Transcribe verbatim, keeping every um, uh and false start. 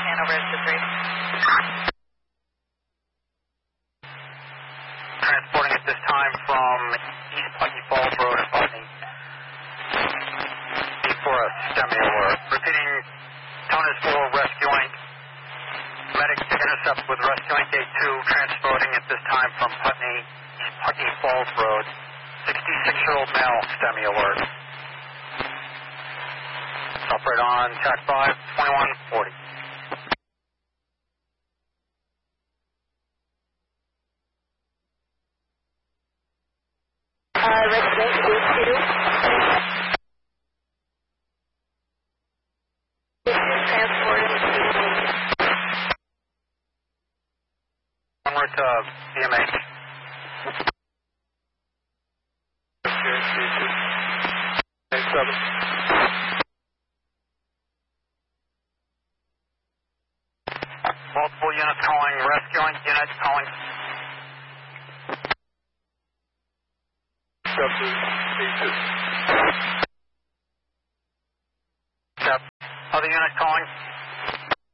Hanover to three. Transporting at this time from East Putney Falls Road in Putney. For a STEMI alert. Repeating, tone is for rescuing. Medic to intercept with rescuing gate two, transporting at this time from Putney, East Putney Falls Road. sixty-six-year-old male, STEMI alert. Operate on track five, twenty-one forty. Uh, resident gate two. Transporting to Onward to B M H. seven. Multiple units calling, rescuing units calling. Step. Other unit calling.